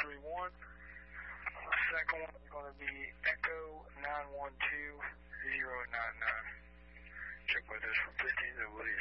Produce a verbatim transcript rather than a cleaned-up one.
three one. Second one is going to be Echo nine one two zero nine nine. Check with us from fifteen to William.